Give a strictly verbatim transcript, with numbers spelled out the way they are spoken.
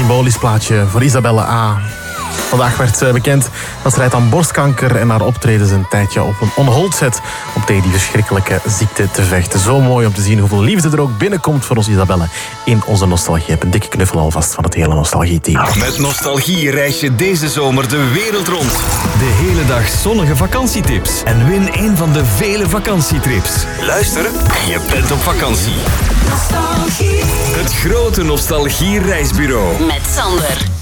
symbolisch plaatje voor Isabelle A. Vandaag werd uh, bekend dat ze lijdt aan borstkanker en haar optredens een tijdje op een on-hold zet om tegen die verschrikkelijke ziekte te vechten. Zo mooi om te zien hoeveel liefde er ook binnenkomt voor ons Isabelle in onze nostalgie. Een dikke knuffel alvast van het hele nostalgie-team. Met nostalgie reis je deze zomer de wereld rond. De hele dag zonnige vakantietips en win een van de vele vakantietrips. Luister en je bent op vakantie. Nostalgie. Het grote nostalgie reisbureau. Met Sander.